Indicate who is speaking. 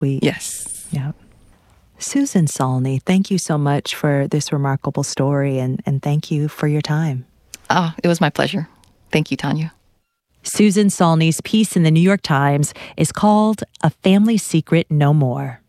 Speaker 1: Yes.
Speaker 2: Yeah. Susan Salney, thank you so much for this remarkable story, and thank you for your time.
Speaker 1: Oh, it was my pleasure. Thank you, Tanya.
Speaker 2: Susan Salney's piece in the New York Times is called A Family Secret No More.